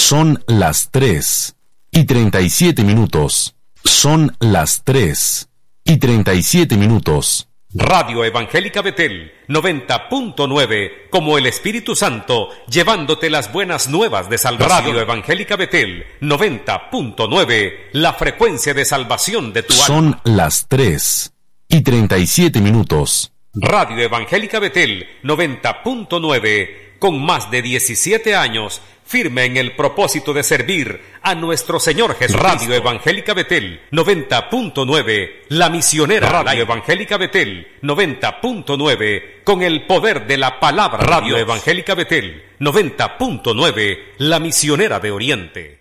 Son las 3:37. Son las 3:37. Radio Evangélica Betel 90.9, como el Espíritu Santo, llevándote las buenas nuevas de salvación. Radio Evangélica Betel 90.9, la frecuencia de salvación de tu alma. Son las 3:37. Radio Evangélica Betel 90.9, con más de 17 años, firme en el propósito de servir a nuestro Señor Jesucristo. Radio Evangélica Betel 90.9, la misionera. Radio Evangélica Betel 90.9, con el poder de la palabra. Radio Evangélica Betel 90.9, la misionera de Oriente.